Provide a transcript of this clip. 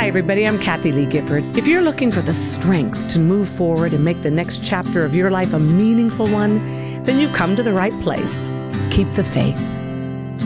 everybody. I'm Kathy Lee Gifford. If you're looking for the strength to move forward and make the next chapter of your life a meaningful one, then you've come to the right place. Keep the faith.